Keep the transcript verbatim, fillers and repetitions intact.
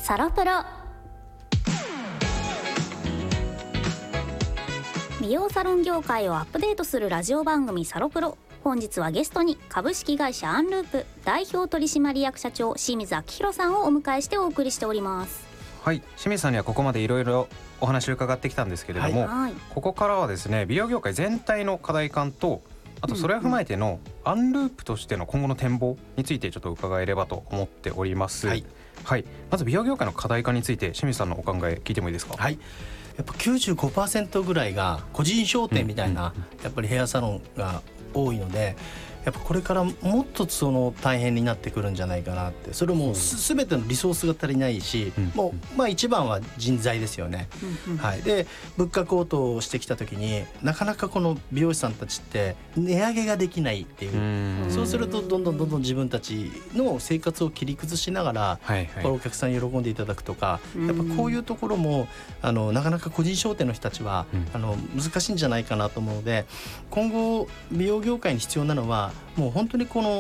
サロプロ。美容サロン業界をアップデートするラジオ番組サロプロ。本日はゲストに株式会社アンループ代表取締役社長清水明弘さんをお迎えしてお送りしております。 はい、清水さんにはここまでいろいろお話を伺ってきたんですけれども、はい、ここからはですね美容業界全体の課題感とあとそれを踏まえてのアンループとしての今後の展望についてちょっと伺えればと思っております。はい、はい、まず美容業界の課題感について清水さんのお考え聞いてもいいですか？ はい、やっぱ きゅうじゅうごパーセント ぐらいが個人商店みたいな、うんうんうん、やっぱりヘアサロンが多いので、やっぱこれからもっとその大変になってくるんじゃないかなって。それもすべてのリソースが足りないし、うん、もうまあ一番は人材ですよね、うんうん、はい、で物価高騰してきた時になかなかこの美容師さんたちって値上げができないっていう、うん、そうするとどんどんどんどん自分たちの生活を切り崩しながら、はいはい、お客さんに喜んでいただくとか、やっぱこういうところもあのなかなか個人商店の人たちは、うん、あの難しいんじゃないかなと思うので、今後美容業界に必要なのはもう本当にこの